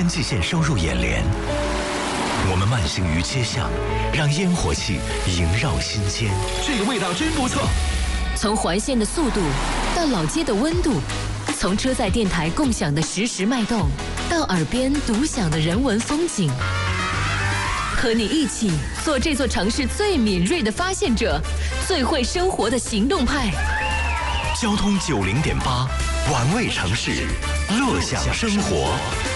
经济线收入眼帘。我们慢行于街巷，让烟火气萦绕心间。 这个味道真不错。 从环线的速度到老街的温度，从车载电台共享的实时脉动，到耳边独享的人文风景。和你一起做这座城市最敏锐的发现者，最会生活的行动派。 交通90.8，玩味城市，乐享生活。